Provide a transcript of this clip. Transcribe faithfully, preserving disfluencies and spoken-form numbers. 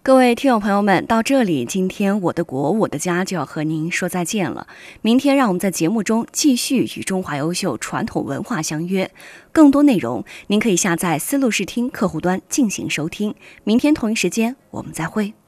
各位听友朋友们，到这里，今天我的国我的家就要和您说再见了。明天让我们在节目中继续与中华优秀传统文化相约。更多内容您可以下载思路视听客户端进行收听。明天同一时间我们再会。